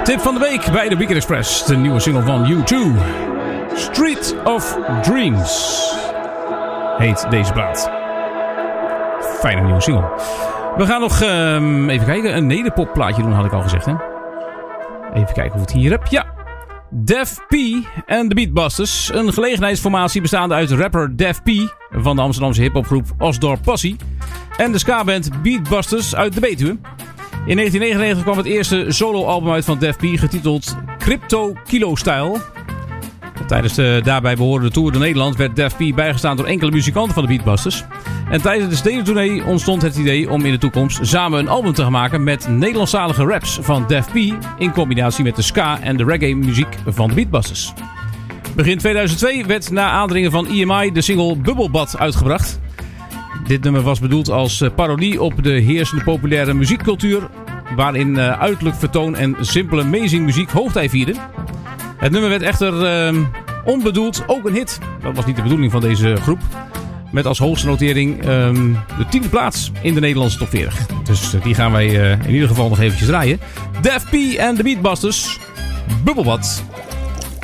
Tip van de week bij de Weekend Express. De nieuwe single van U2. Street of Dreams heet deze plaat. Fijne nieuwe single. We gaan nog even kijken. Een nederpop plaatje doen, had ik al gezegd. Hè? Even kijken hoe ik het hier heb. Ja. Def P en de Beatbusters. Een gelegenheidsformatie bestaande uit rapper Def P van de Amsterdamse hiphopgroep Osdorp Possie. En de ska-band Beatbusters uit de Betuwe. In 1999 kwam het eerste soloalbum uit van Def P, getiteld Crypto Kilo Style. Tijdens de daarbij behorende tour door Nederland werd Def P bijgestaan door enkele muzikanten van de Beatbusters. En tijdens de stedentournee ontstond het idee om in de toekomst samen een album te gaan maken met Nederlandstalige raps van Def P in combinatie met de ska en de reggae muziek van de Beatbusters. Begin 2002 werd na aandringen van EMI de single Bubbelbad uitgebracht. Dit nummer was bedoeld als parodie op de heersende populaire muziekcultuur, waarin uiterlijk vertoon en simpele amazing muziek hoogtij vierden. Het nummer werd echter onbedoeld ook een hit. Dat was niet de bedoeling van deze groep. Met als hoogste notering de 10e plaats in de Nederlandse top 40. Dus die gaan wij in ieder geval nog eventjes draaien. Def P en de Beatbusters. Bubbelbad.